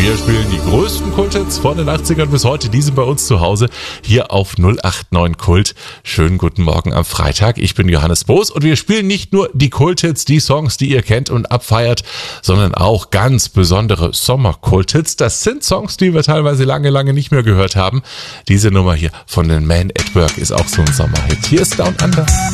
Wir spielen die größten Kulthits von den 80ern bis heute. Die sind bei uns zu Hause hier auf 089 Kult. Schönen guten Morgen am Freitag. Ich bin Johannes Boos und wir spielen nicht nur die Kulthits, die Songs, die ihr kennt und abfeiert, sondern auch ganz besondere Sommer-Kulthits. Das sind Songs, die wir teilweise lange nicht mehr gehört haben. Diese Nummer hier von den Men at Work ist auch so ein Sommerhit. Hier ist Down Under.